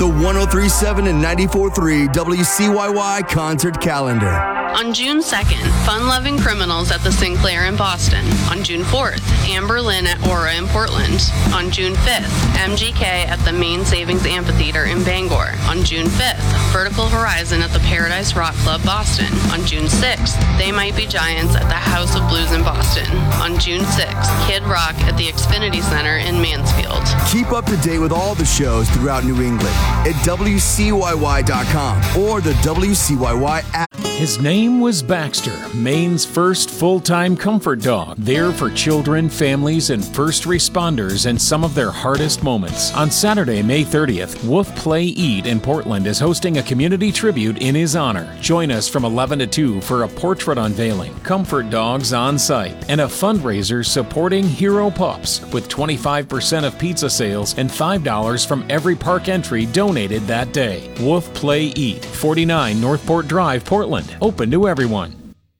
the 103.7 and 94.3 WCYY concert calendar. On June 2nd, Fun-Loving Criminals at the Sinclair in Boston. On June 4th, Amber Lynn at Aura in Portland. On June 5th, MGK at the Main Savings Amphitheater in Bangor. On June 5th, Vertical Horizon at the Paradise Rock Club, Boston. On June 6th, They Might Be Giants at the House of Blues in Boston. On June 6th, Kid Rock at the Xfinity Center in Mansfield. Keep up to date with all the shows throughout New England at WCYY.com or the WCYY app. His name was Baxter, Maine's first full-time comfort dog, there for children, families, and first responders in some of their hardest moments. On Saturday, May 30th, Wolf Play Eat in Portland is hosting a community tribute in his honor. Join us from 11 to 2 for a portrait unveiling, comfort dogs on site, and a fundraiser supporting Hero Pups with 25% of pizza sales and $5 from every park entry donated that day. Wolf Play Eat, 49 Northport Drive, Portland. Open to everyone.